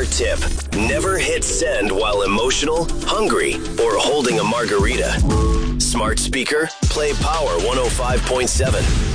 smart tip. Never hit send while emotional, hungry, or holding a margarita. Smart speaker, play Power 105.7.